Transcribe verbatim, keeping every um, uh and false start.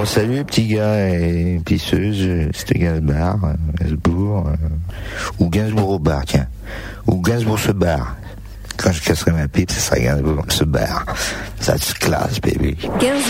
salut les petits gars et pisseuses, c'était Gainsbourg, euh, Gainsbourg, euh, ou Gainsbourg au bar, tiens. Ou Gainsbourg se barre. Quand je casserai ma pipe, ce sera Gainsbourg se barre. Ça se classe, baby.